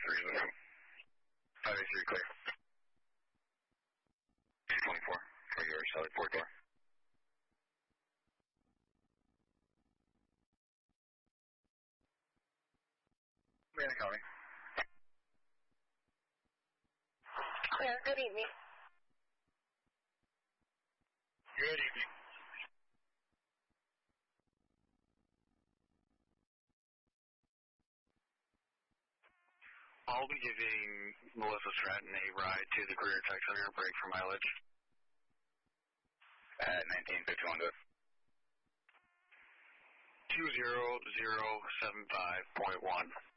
583 clear. 224 for your solid 4 door. Brandon, call me. Clear, good evening. Good evening. I'll be giving Melissa Stratton a ride to the career tech center, break for mileage. At 1951 to 20075.1.